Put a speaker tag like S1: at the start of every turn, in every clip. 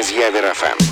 S1: з Явір ФМ.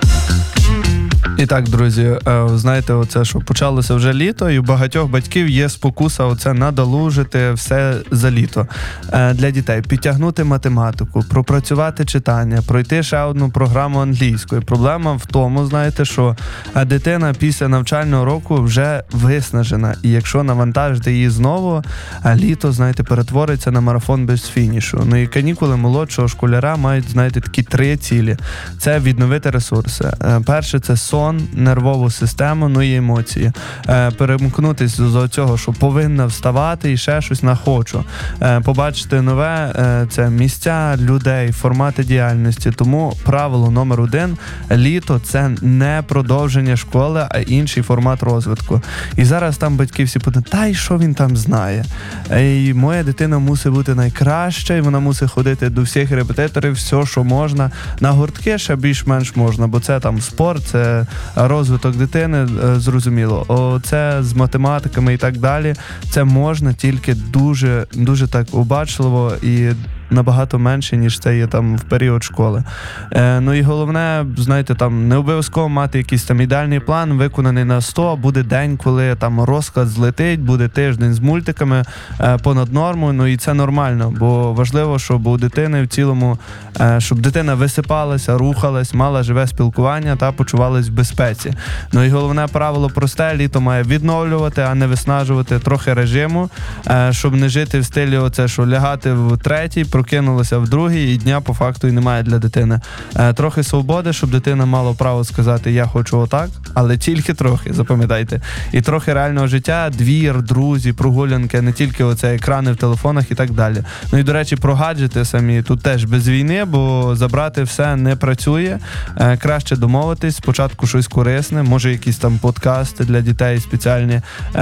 S2: І так, друзі, знаєте, оце, що почалося вже літо, і у багатьох батьків є спокуса оце надолужити все за літо. Для дітей підтягнути математику, пропрацювати читання, пройти ще одну програму англійської. Проблема в тому, знаєте, що дитина після навчального року вже виснажена. І якщо навантажити її знову, літо, знаєте, перетвориться на марафон без фінішу. Ну і канікули молодшого школяра мають, знаєте, такі 3 цілі. Це відновити ресурси. Перше – це сон, нервову систему, ну і емоції. Перемкнутися до цього, що повинна вставати і ще щось на хочу. Побачити нове – це місця, людей, формати діяльності. Тому правило номер 1 – літо – це не продовження школи, а інший формат розвитку. І зараз там батьки всі подумають, та й що він там знає? І моя дитина мусить бути найкраща, і вона мусить ходити до всіх репетиторів, все, що можна. На гуртки ще більш-менш можна, бо це там спорт, це розвиток дитини, зрозуміло. Це з математиками і так далі. Це можна тільки дуже, дуже так обачливо і набагато менше, ніж це є там в період школи. Ну і головне, знаєте, там не обов'язково мати якийсь там ідеальний план, виконаний на 100, буде день, коли там розклад злетить, буде тиждень з мультиками понад нормою, ну і це нормально, бо важливо, щоб у дитини в цілому, щоб дитина висипалася, рухалась, мала живе спілкування та почувалась в безпеці. Ну і головне правило просте, літо має відновлювати, а не виснажувати трохи режиму, щоб не жити в стилі оце, що лягати в 3-й, прокинулася в 2-й, і дня по факту і немає для дитини. Трохи свободи, щоб дитина мала право сказати «я хочу отак», але тільки трохи, запам'ятайте. І трохи реального життя, двір, друзі, прогулянки, не тільки оце екрани в телефонах і так далі. Ну і, до речі, про гаджети самі тут теж без війни, бо забрати все не працює. Краще домовитись, спочатку щось корисне, може якісь там подкасти для дітей спеціальні,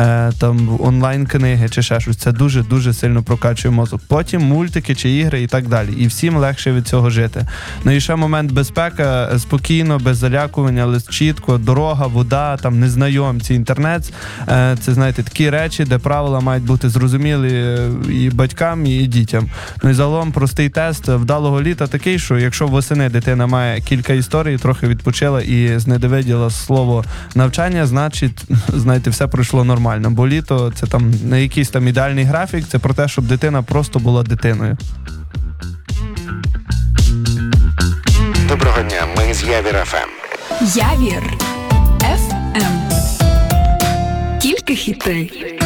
S2: там онлайн-книги чи ще щось. Це дуже-дуже сильно прокачує мозок. Потім мультики чи ігри і так далі. І всім легше від цього жити. Ну і ще момент безпека, спокійно, без залякування, але чітко, дорога, вода, там незнайомці, інтернет. Це, знаєте, такі речі, де правила мають бути зрозумілі і батькам, і дітям. Ну і загалом простий тест вдалого літа такий, що якщо восени дитина має кілька історій, трохи відпочила і знедовиділа слово навчання, значить, знаєте, все пройшло нормально. Бо літо – це там не якийсь там ідеальний графік, це про те, щоб дитина просто була дитиною.
S1: Доброго дня, ми з Явір ФМ.
S3: Явір ФМ. Тільки хіти.